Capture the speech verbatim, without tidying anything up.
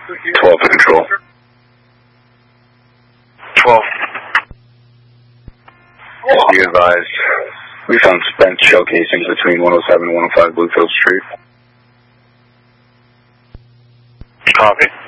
twelve to control. twelve. Be advised, we found spent shell casings between one oh seven and one oh five Bluefield Street. Copy.